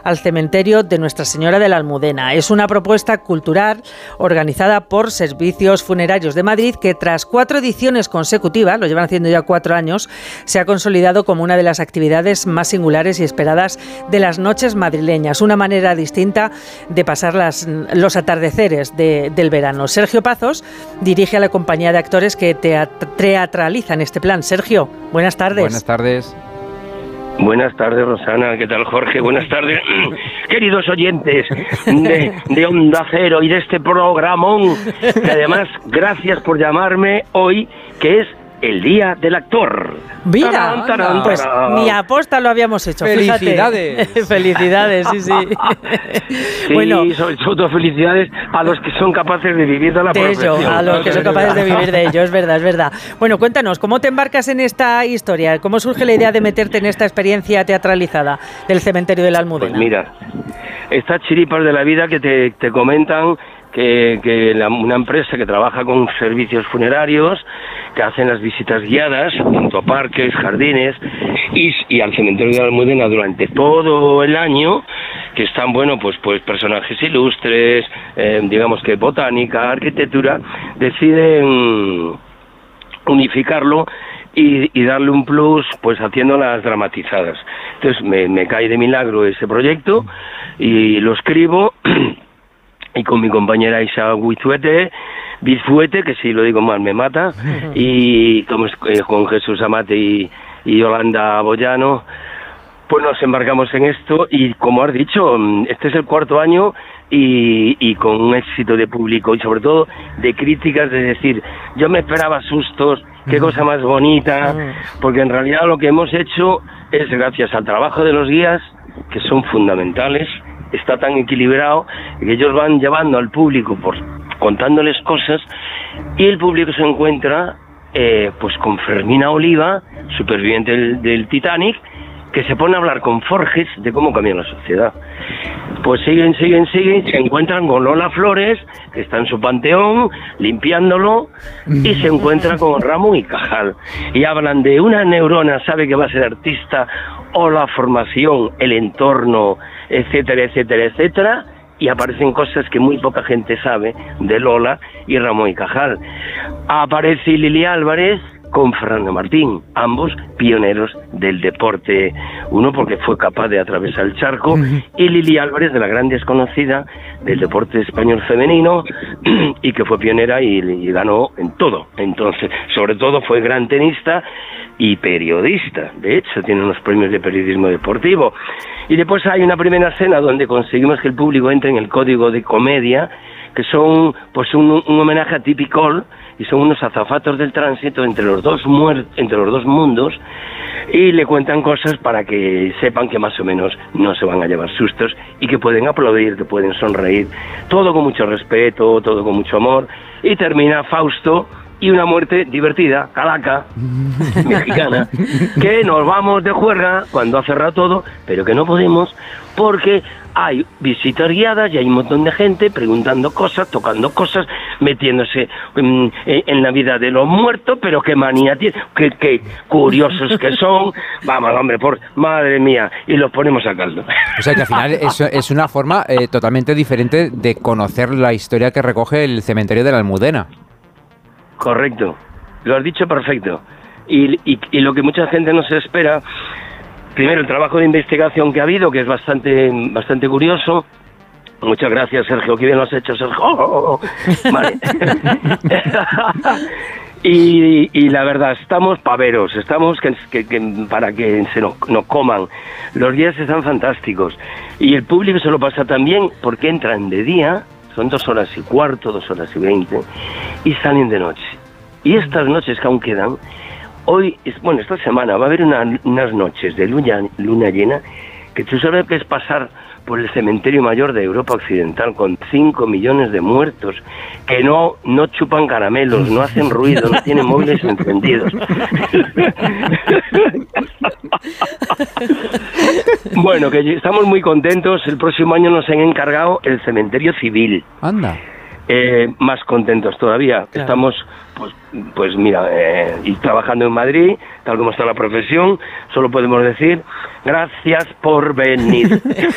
al cementerio de Nuestra Señora de la Almudena. Es una propuesta cultural organizada por Servicios Funerarios de Madrid que tras 4 ediciones consecutivas, lo llevan haciendo ya 4 años, se ha consolidado como una de las actividades más singulares y esperadas de las noches madrileñas. Una manera distinta de pasar los atardeceres del verano. Sergio Pazos dirige a la compañía de actores que teatralizan este plan. Sergio, buenas tardes. Buenas tardes. Buenas tardes, Rosana. ¿Qué tal, Jorge? Buenas tardes, queridos oyentes de Onda Cero y de este programón. Que además, gracias por llamarme hoy, que es el Día del Actor. Mira, pues ni aposta lo habíamos hecho. ¡Felicidades! Fíjate. Felicidades, sí. Sí, bueno, sobre todo felicidades a los que son capaces de vivir de la profesión. A los que son capaces de vivir de ello, es verdad. Bueno, cuéntanos, ¿cómo te embarcas en esta historia? ¿Cómo surge la idea de meterte en esta experiencia teatralizada del cementerio de la Almudena? Pues mira, estas chiripas de la vida que te comentan que una empresa que trabaja con servicios funerarios, que hacen las visitas guiadas junto a parques, jardines y al cementerio de la Almudena durante todo el año, que están, pues personajes ilustres, digamos que botánica, arquitectura, deciden unificarlo y darle un plus, pues haciéndolas dramatizadas. Entonces me cae de milagro ese proyecto y lo escribo. Y con mi compañera Isa Bizfuete, que si lo digo mal me mata, y con Jesús Amate y Yolanda Boyano, pues nos embarcamos en esto y, como has dicho, este es el 4º año y con un éxito de público y sobre todo de críticas, de decir, yo me esperaba sustos, qué cosa más bonita, porque en realidad lo que hemos hecho es gracias al trabajo de los guías, que son fundamentales. Está tan equilibrado que ellos van llevando al público contándoles cosas y el público se encuentra pues con Fermina Oliva, superviviente del Titanic, que se pone a hablar con Forges de cómo cambia la sociedad. Pues siguen, se encuentran con Lola Flores, que está en su panteón, limpiándolo, y se encuentra con Ramón y Cajal. Y hablan de una neurona, sabe que va a ser artista, o la formación, el entorno, etcétera, y aparecen cosas que muy poca gente sabe de Lola y Ramón y Cajal. Aparece Lili Álvarez con Fernando Martín, ambos pioneros del deporte, uno porque fue capaz de atravesar el charco, y Lili Álvarez, de la gran desconocida del deporte español femenino, y que fue pionera y ganó en todo. Entonces, sobre todo fue gran tenista y periodista, de hecho tiene unos premios de periodismo deportivo. Y después hay una primera escena donde conseguimos que el público entre en el código de comedia, que son pues un homenaje a Tippy Cole, y son unos azafatos del tránsito entre los dos mundos, y le cuentan cosas para que sepan que más o menos no se van a llevar sustos y que pueden aplaudir, que pueden sonreír, todo con mucho respeto, todo con mucho amor, y termina Fausto y una muerte divertida, calaca, mexicana, que nos vamos de juerga cuando ha cerrado todo, pero que no podemos porque hay visitas guiadas y hay un montón de gente preguntando cosas, tocando cosas, metiéndose en la vida de los muertos, pero qué manía tienen, qué curiosos que son, vamos, hombre, madre mía, y los ponemos a caldo. O sea que al final es una forma totalmente diferente de conocer la historia que recoge el cementerio de la Almudena. Correcto, lo has dicho perfecto. Y lo que mucha gente no se espera, primero el trabajo de investigación que ha habido, que es bastante curioso. Muchas gracias, Sergio, que bien lo has hecho, Sergio. Vale. y la verdad, estamos paveros, estamos para que nos coman. Los días están fantásticos y el público se lo pasa también porque entran de día. Son 2 horas y cuarto, 2 horas y 20, y salen de noche. Y estas noches que aún quedan, esta semana va a haber unas noches de luna llena, que tú sabes que es pasar por el cementerio mayor de Europa Occidental con 5 millones de muertos, que no chupan caramelos, no hacen ruido, no tienen móviles encendidos. Bueno, que estamos muy contentos. El próximo año nos han encargado el cementerio civil. Anda. Más contentos todavía. Claro. Estamos, pues mira, y trabajando en Madrid, tal como está la profesión, solo podemos decir gracias por venir.